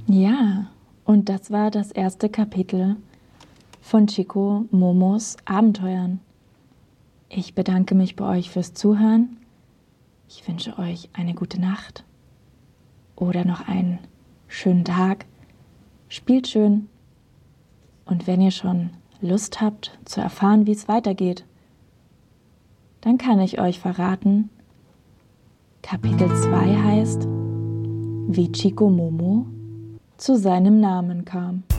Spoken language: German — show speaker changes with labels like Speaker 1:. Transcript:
Speaker 1: Ja, und das war das erste Kapitel von Chico Momos Abenteuern. Ich bedanke mich bei euch fürs Zuhören. Ich wünsche euch eine gute Nacht oder noch einen schönen Tag. Spielt schön. Und wenn ihr schon Lust habt zu erfahren, wie es weitergeht, dann kann ich euch verraten, Kapitel 2 heißt, wie Chico Momo zu seinem Namen kam.